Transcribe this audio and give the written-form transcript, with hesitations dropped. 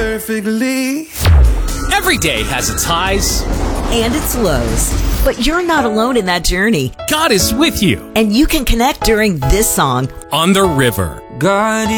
perfectly. Every day has its highs and its lows. But you're not alone in that journey. God is with you. And you can connect during this song, On the River. God